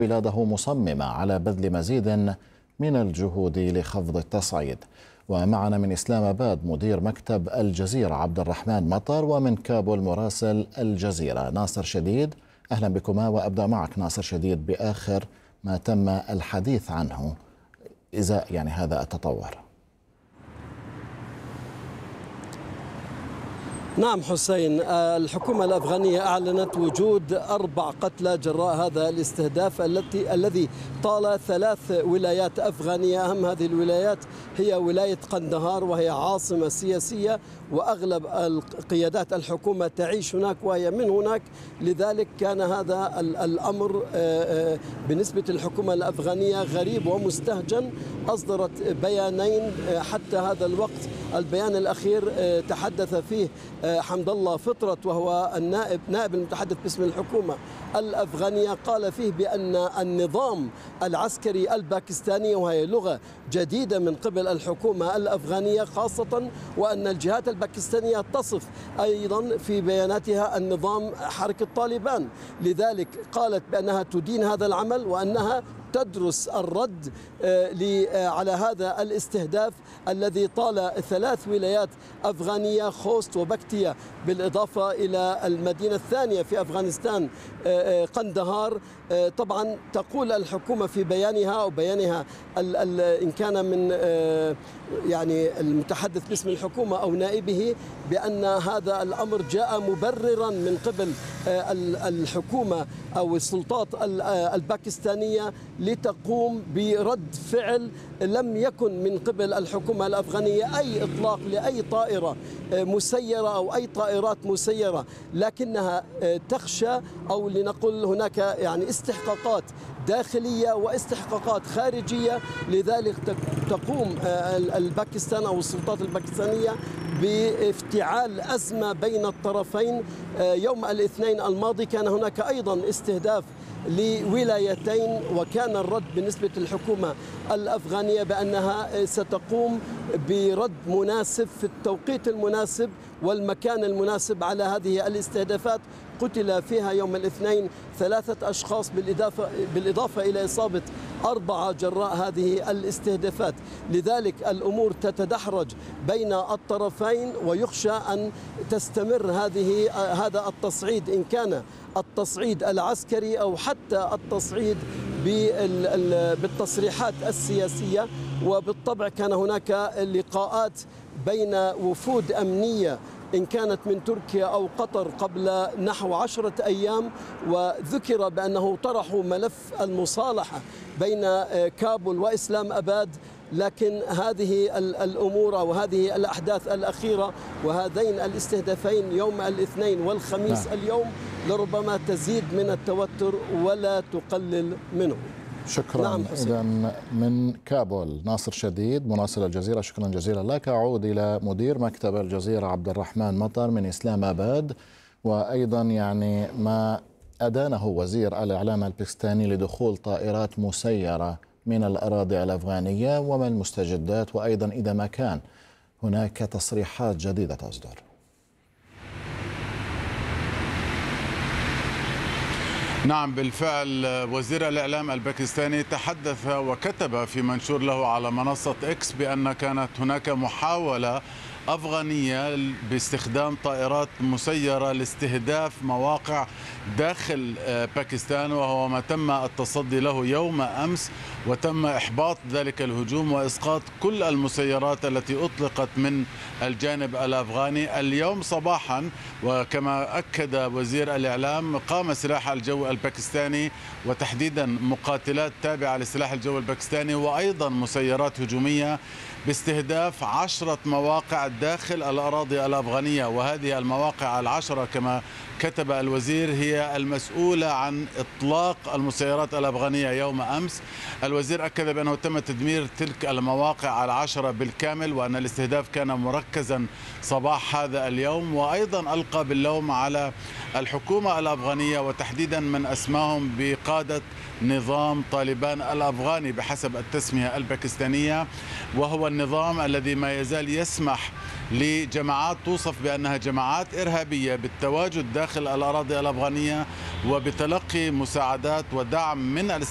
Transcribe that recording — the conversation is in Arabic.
بلاده مصممة على بذل مزيد من الجهود لخفض التصعيد. ومعنا من إسلام آباد مدير مكتب الجزيرة عبد الرحمن مطر، ومن كابول مراسل الجزيرة ناصر شديد. أهلا بكما، وأبدأ معك ناصر شديد بآخر ما تم الحديث عنه إزاء هذا التطور. نعم حسين، الحكومة الأفغانية أعلنت وجود 4 قتلى جراء هذا الاستهداف الذي طال 3 ولايات أفغانية. أهم هذه الولايات هي ولاية قندهار، وهي عاصمة سياسية وأغلب قيادات الحكومة تعيش هناك وهي من هناك. لذلك كان هذا الأمر بالنسبة للحكومة الأفغانية غريب ومستهجن. أصدرت بيانين حتى هذا الوقت. البيان الأخير تحدث فيه حمد الله فطرت، وهو نائب المتحدث باسم الحكومة الأفغانية، قال فيه بأن النظام العسكري الباكستاني، وهي لغة جديدة من قبل الحكومة الأفغانية خاصة، وأن الجهات الباكستانية تصف أيضا في بياناتها النظام حركة طالبان. لذلك قالت بأنها تدين هذا العمل، وأنها تدرس الرد على هذا الاستهداف الذي طال 3 ولايات أفغانية، خوست وبكتيا، بالإضافة إلى المدينة الثانية في أفغانستان قندهار. طبعا تقول الحكومة في بيانها أو بيانها إن كان من المتحدث باسم الحكومة أو نائبه، بأن هذا الأمر جاء مبررا من قبل الحكومة أو السلطات الباكستانية لتقوم برد فعل. لم يكن من قبل الحكومة الأفغانية أي إطلاق لأي طائرة مسيرة أو أي طائرات مسيرة، لكنها تخشى أو لنقل هناك استحقاقات داخلية واستحقاقات خارجية. لذلك تقوم الباكستان أو السلطات الباكستانية بافتعال أزمة بين الطرفين. يوم الاثنين الماضي كان هناك أيضا استهداف لولايتين، وكان الرد بالنسبة للحكومة الأفغانية بأنها ستقوم برد مناسب في التوقيت المناسب والمكان المناسب على هذه الاستهدافات. قتل فيها يوم الاثنين 3 أشخاص بالإضافة إلى إصابة 4 جراء هذه الاستهدافات. لذلك الأمور تتدحرج بين الطرفين، ويخشى أن تستمر هذا التصعيد، إن كان التصعيد العسكري أو حتى التصعيد بالتصريحات السياسية. وبالطبع كان هناك لقاءات بين وفود أمنية إن كانت من تركيا أو قطر قبل نحو 10 أيام، وذكر بأنه طرحوا ملف المصالحة بين كابول وإسلام آباد. لكن هذه الأمور أو هذه الأحداث الأخيرة وهذين الاستهدافين يوم الاثنين والخميس اليوم لربما تزيد من التوتر ولا تقلل منه. شكرا. نعم إذا من كابول ناصر شديد مراسل الجزيرة، شكرا جزيلا لك. أعود إلى مدير مكتب الجزيرة عبد الرحمن مطر من إسلام آباد، وأيضا ما أدانه وزير الإعلام الباكستاني لدخول طائرات مسيرة من الأراضي الأفغانية، وما المستجدات، وأيضا إذا ما كان هناك تصريحات جديدة تصدر. نعم بالفعل، وزير الإعلام الباكستاني تحدث وكتب في منشور له على منصة إكس بأن كانت هناك محاولة أفغانية باستخدام طائرات مسيرة لاستهداف مواقع داخل باكستان، وهو ما تم التصدي له يوم أمس، وتم إحباط ذلك الهجوم وإسقاط كل المسيرات التي أطلقت من الجانب الأفغاني. اليوم صباحا، وكما أكد وزير الإعلام، قام سلاح الجو الباكستاني وتحديدا مقاتلات تابعة لسلاح الجو الباكستاني وأيضا مسيرات هجومية باستهداف 10 مواقع داخل الأراضي الأفغانية. وهذه المواقع ال10 كما كتب الوزير هي المسؤولة عن إطلاق المسيرات الأفغانية يوم أمس. الوزير أكد بأنه تم تدمير تلك المواقع ال10 بالكامل، وأن الاستهداف كان مركزا صباح هذا اليوم، وأيضا ألقى باللوم على الحكومة الأفغانية وتحديدا من أسماهم بقادة نظام طالبان الأفغاني بحسب التسمية الباكستانية، وهو النظام الذي ما يزال يسمح لجماعات توصف بأنها جماعات إرهابية بالتواجد داخل الأراضي الأفغانية وبتلقي مساعدات ودعم من